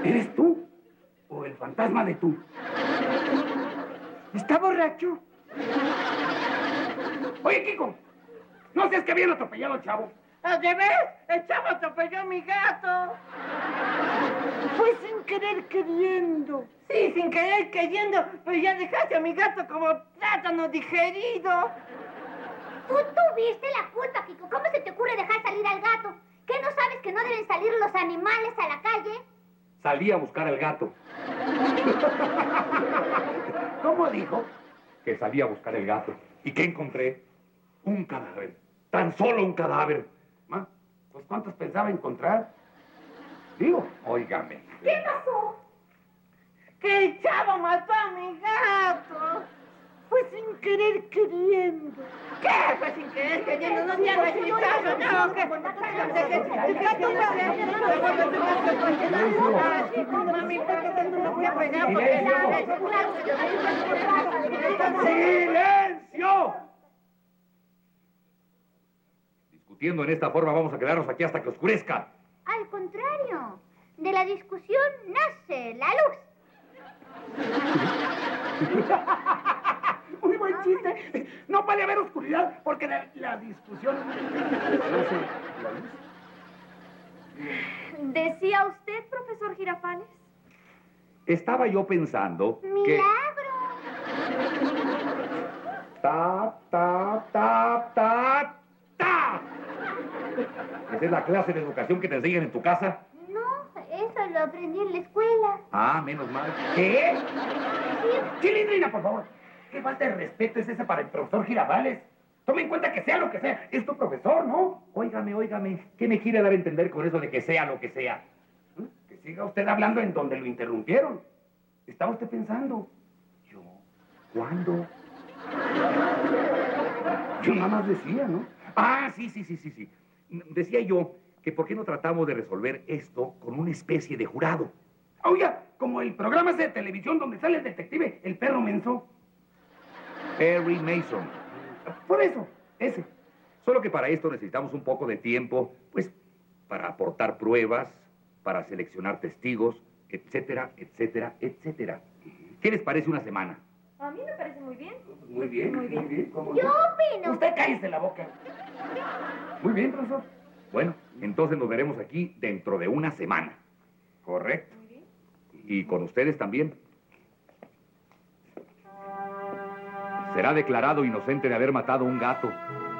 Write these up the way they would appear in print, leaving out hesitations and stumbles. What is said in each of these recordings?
¿Eres tú o el fantasma de tú? ¿Está borracho? Oye, Kiko, ¿no seas que habían atropellado al chavo? ¿De ver? El chavo atropelló a mi gato. Fue sin querer queriendo. Sí, sin querer queriendo, pero ya dejaste a mi gato como plátano digerido. Tú tuviste la culpa, Kiko. ¿Cómo se te ocurre dejar salir al gato? ¿Qué no sabes que no deben salir los animales a la calle? Salí a buscar al gato. ¿Cómo dijo? Que salí a buscar el gato. ¿Y qué encontré? Un cadáver. Tan solo un cadáver. ¿Ah? Pues ¿cuántos pensaba encontrar? Digo, Óigame. ¿Qué pasó? Que el chavo mató a mi gato. Fue sin querer queriendo. ¿Qué? Fue sin querer queriendo. No te hagas chistoso, no. Que... El gato Mami, no voy a pegar porque... ¡Silencio! Discutiendo en esta forma vamos a quedarnos aquí hasta que oscurezca. Al contrario, de la discusión nace la luz. Muy buen chiste. No puede haber oscuridad porque la discusión... ¿Decía usted, profesor Girafales? Estaba yo pensando que... ¡Milagro! Ta, ta, ta, ta, ta. ¿Esa es la clase de educación que te enseñan en tu casa? No, eso lo aprendí en la escuela. Ah, menos mal. ¿Qué? Chilindrina, por favor. ¿Qué falta de respeto es ese para el profesor Girafales? Tome en cuenta que sea lo que sea. Es tu profesor, ¿no? Óigame. ¿Qué me quiere dar a entender con eso de que sea lo que sea? Que siga usted hablando en donde lo interrumpieron. ¿Estaba usted pensando? ¿Yo? ¿Cuándo? Yo nada más decía, ¿no? Ah, sí. Decía yo que por qué no tratamos de resolver esto con una especie de jurado. Oiga, como el programa ese de televisión donde sale el detective, el perro menso. Perry Mason. Por eso, ese. Solo que para esto necesitamos un poco de tiempo, pues, para aportar pruebas, para seleccionar testigos, etcétera. ¿Qué les parece una semana? A mí me parece muy bien. Muy bien. ¿Cómo Yo no? opino. Usted cállese la boca. Muy bien, profesor. Bueno, entonces nos veremos aquí dentro de una semana. Correcto. Y con ustedes también. ¿Será declarado inocente de haber matado un gato?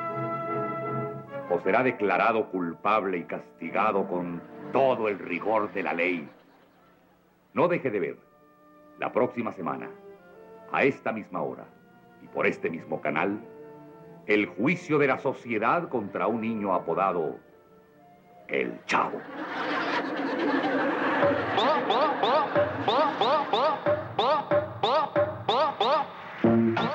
¿O será declarado culpable y castigado con todo el rigor de la ley? No deje de ver, la próxima semana, a esta misma hora y por este mismo canal, el juicio de la sociedad contra un niño apodado El Chavo.